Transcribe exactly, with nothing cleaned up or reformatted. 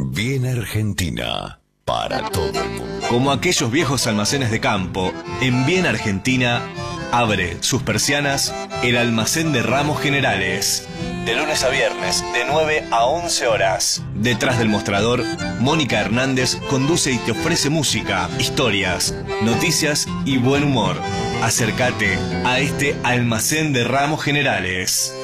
Bien Argentina, para todo el mundo. Como aquellos viejos almacenes de campo, en Bien Argentina abre sus persianas el almacén de Ramos Generales. De lunes a viernes, de nueve a once horas. Detrás del mostrador, Mónica Hernández conduce y te ofrece música, historias, noticias y buen humor. Acércate a este almacén de Ramos Generales.